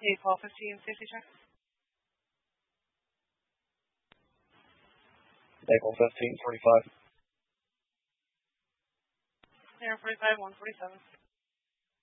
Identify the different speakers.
Speaker 1: A1215 safety check.
Speaker 2: Vehicle 1545.
Speaker 1: Clear 45, 147.